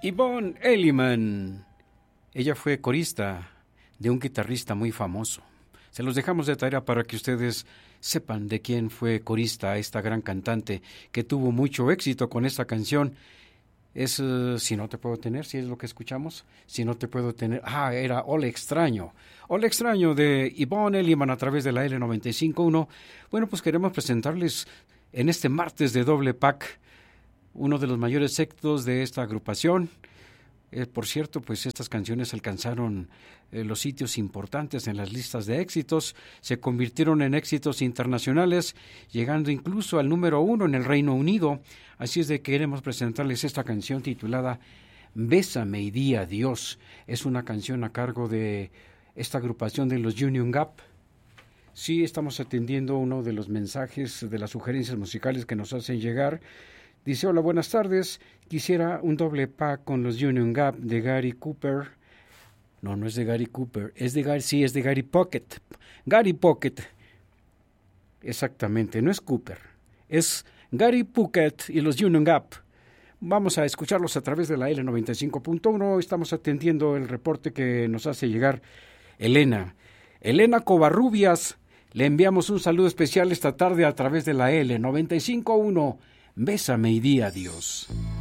Yvonne Elliman. Ella fue corista de un guitarrista muy famoso. Se los dejamos de tarea para que ustedes sepan de quién fue corista esta gran cantante que tuvo mucho éxito con esta canción. Es Si no te puedo tener, si es lo que escuchamos. Si no te puedo tener. Era Ole Extraño. Ole Extraño de Yvonne Elliman a través de la L95.1. Bueno, pues queremos presentarles en este martes de doble pack uno de los mayores éxitos de esta agrupación. Por cierto, pues estas canciones alcanzaron los sitios importantes en las listas de éxitos, se convirtieron en éxitos internacionales, llegando incluso al número 1 en el Reino Unido. Así es de que queremos presentarles esta canción titulada Bésame y di adiós. Es una canción a cargo de esta agrupación de los Union Gap. Sí, estamos atendiendo uno de los mensajes de las sugerencias musicales que nos hacen llegar. Dice, hola, buenas tardes, quisiera un doble pack con los Union Gap de Gary Cooper. No es de Gary Cooper, es de Gary Pocket. Gary Pocket, exactamente, no es Cooper, es Gary Pocket y los Union Gap. Vamos a escucharlos a través de la L95.1, estamos atendiendo el reporte que nos hace llegar Elena Covarrubias. Le enviamos un saludo especial esta tarde a través de la L95.1. Bésame y di adiós.